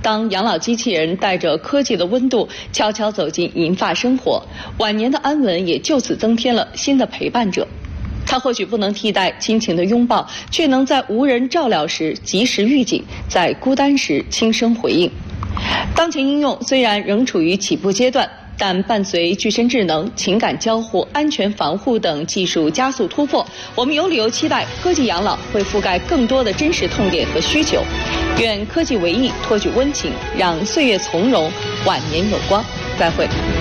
当养老机器人带着科技的温度悄悄走进银发生活，晚年的安稳也就此增添了新的陪伴者。它或许不能替代亲情的拥抱，却能在无人照料时及时预警，在孤单时轻声回应。当前应用虽然仍处于起步阶段，但伴随具身智能、情感交互、安全防护等技术加速突破，我们有理由期待科技养老会覆盖更多的真实痛点和需求。愿科技为翼，托举温情，让岁月从容，晚年有光。再会。